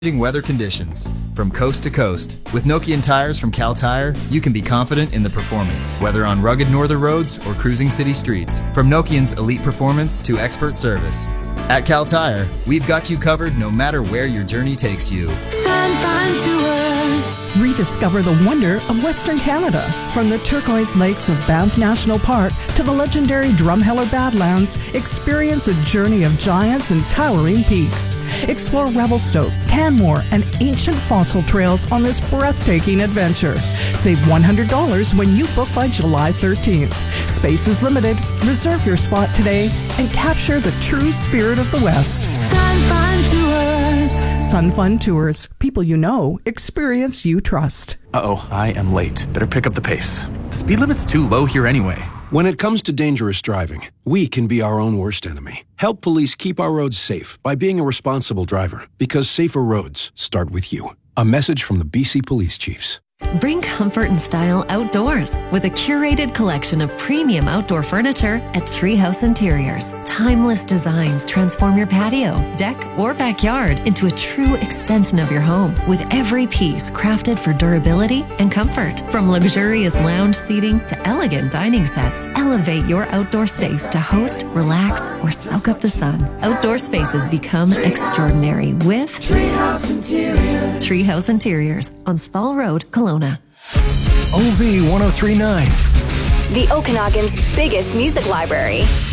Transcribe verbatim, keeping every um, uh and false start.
Weather conditions from coast to coast. With Nokian tires from Cal Tire, you can be confident in the performance, whether on rugged northern roads or cruising city streets. From Nokian's elite performance to expert service. At Cal Tire, we've got you covered no matter where your journey takes you. Sunfun Tours. Rediscover the wonder of Western Canada. From the turquoise lakes of Banff National Park to the legendary Drumheller Badlands, experience a journey of giants and towering peaks. Explore Revelstoke, Canmore, and ancient fossil trails on this breathtaking adventure. Save one hundred dollars when you book by July thirteenth. Space is limited. Reserve your spot today and capture the true spirit of the West. Sunfun Tours. Sunfun Tours. People you know, experience you trust. Uh-oh, I am late. Better pick up the pace. The speed limit's too low here anyway. When it comes to dangerous driving, we can be our own worst enemy. Help police keep our roads safe by being a responsible driver, because safer roads start with you. A message from the B C Police Chiefs. Bring comfort and style outdoors with a curated collection of premium outdoor furniture at Treehouse Interiors. Timeless designs transform your patio, deck, or backyard into a true extension of your home, with every piece crafted for durability and comfort. From luxurious lounge seating to elegant dining sets, elevate your outdoor space to host, relax, or soak up the sun. Outdoor spaces become extraordinary with Treehouse Interiors. Treehouse Interiors on Spall Road, Kelowna. O V ten thirty-nine. The Okanagan's biggest music library.